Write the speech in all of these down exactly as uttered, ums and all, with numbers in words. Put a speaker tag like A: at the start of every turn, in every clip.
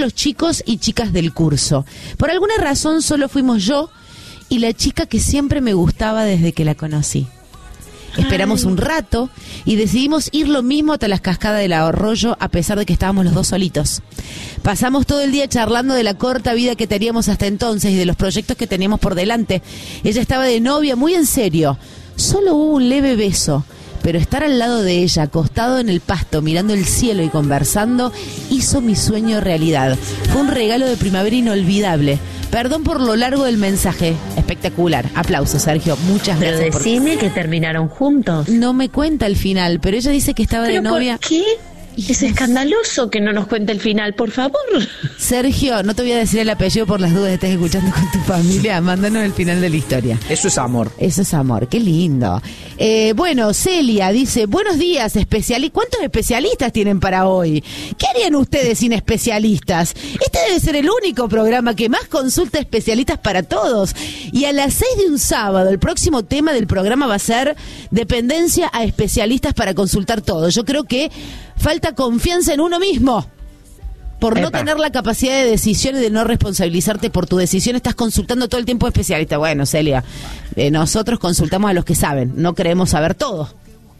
A: los chicos y chicas del curso. Por alguna razón solo fuimos yo y la chica que siempre me gustaba desde que la conocí. Esperamos un rato y decidimos ir lo mismo hasta las cascadas del arroyo, a pesar de que estábamos los dos solitos. Pasamos todo el día charlando de la corta vida que teníamos hasta entonces y de los proyectos que teníamos por delante. Ella estaba de novia, muy en serio. Solo hubo un leve beso, pero estar al lado de ella, acostado en el pasto, mirando el cielo y conversando, hizo mi sueño realidad. Fue un regalo de primavera inolvidable. Perdón por lo largo del mensaje. Espectacular. Aplausos, Sergio. Muchas
B: pero
A: gracias.
B: Pero decime por... que terminaron juntos.
A: No me cuenta el final, pero ella dice que estaba de novia.
B: ¿Por qué? Es escandaloso que no nos cuente el final, por favor.
A: Sergio, no te voy a decir el apellido por las dudas, estás escuchando con tu familia. Mándanos el final de la historia.
C: Eso es amor.
A: Eso es amor, qué lindo. Eh, bueno, Celia dice, buenos días, especialistas. ¿Cuántos especialistas tienen para hoy? ¿Qué harían ustedes sin especialistas? Este debe ser el único programa que más consulta especialistas para todos. Y a las seis de un sábado, el próximo tema del programa va a ser dependencia a especialistas para consultar todo. Yo creo que falta confianza en uno mismo. Por no Epa. tener la capacidad de decisión y de no responsabilizarte por tu decisión, estás consultando todo el tiempo a especialistas. Bueno, Celia, eh, nosotros consultamos a los que saben, no creemos saber todo.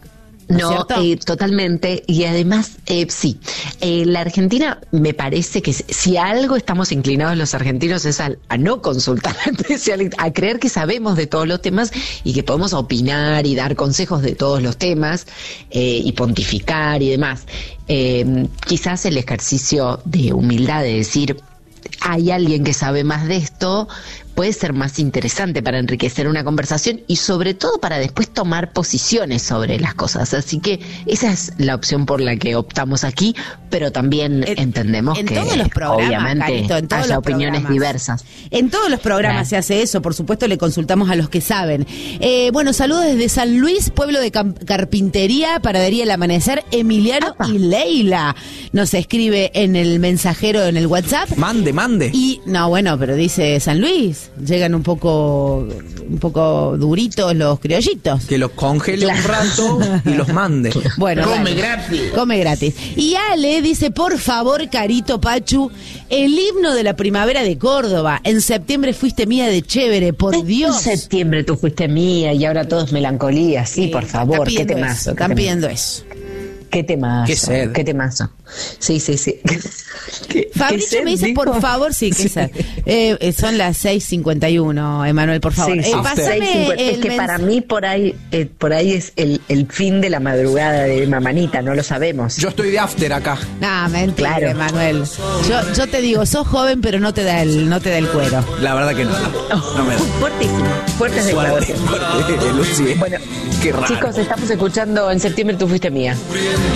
B: No, ¿no eh, totalmente. Y además, eh, sí, eh, la Argentina me parece que si algo estamos inclinados los argentinos es a, a no consultar a especialistas, a creer que sabemos de todos los temas y que podemos opinar y dar consejos de todos los temas eh, y pontificar y demás. Eh, quizás el ejercicio de humildad de decir, hay alguien que sabe más de esto, puede ser más interesante para enriquecer una conversación y sobre todo para después tomar posiciones sobre las cosas. Así que esa es la opción por la que optamos aquí, pero también en, entendemos
A: en
B: que
A: todos los programas,
B: obviamente
A: Carito, en todos
B: haya
A: los
B: opiniones
A: programas.
B: diversas.
A: En todos los programas claro. se hace eso, por supuesto le consultamos a los que saben. Eh, bueno, saludos desde San Luis, pueblo de Cam- Carpintería, Panadería El Amanecer, Emiliano Apa. y Leila. Nos escribe en el mensajero, en el WhatsApp.
C: Mande, mande.
A: Y, no, bueno, pero dice San Luis. Llegan un poco un poco duritos los criollitos.
C: Que los congele claro. un rato y los mande.
A: Bueno,
D: come
A: vale.
D: gratis.
A: Come gratis. Y Ale dice, por favor, Carito Pachu, el himno de la primavera de Córdoba. En septiembre fuiste mía de chévere, por Dios.
B: En septiembre tú fuiste mía y ahora todo es melancolía. Sí, sí por favor, qué temazo.
A: Están pidiendo eso.
B: Qué temazo.
C: Qué sed.
B: Qué temazo. Sí, sí, sí.
A: ¿Qué, Fabricio qué me dice, dijo? Por favor, sí, qué sed. Eh, son las seis cincuenta y uno, Emanuel, por favor.
B: Sí,
A: eh, pásame el
B: es que mens- para mí por ahí eh, por ahí es el, el fin de la madrugada de Mamanita, no lo sabemos.
C: Yo estoy de after acá.
A: No, mentira,
B: claro.
A: Emanuel. Yo, yo te digo, sos joven, pero no te da el, no te da el cuero.
C: La verdad que no. No, no me da.
B: Fuertísimo. Fuertes declaraciones.
C: Lucy.
B: Bueno,
C: qué raro.
B: Chicos, estamos escuchando En septiembre tú fuiste mía.